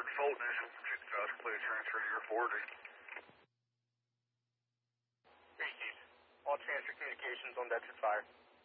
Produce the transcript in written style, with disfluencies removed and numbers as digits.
Fulton Issue 5000, please transfer to your 40. Hey, Steve. All transfer communications on Bedford Fire.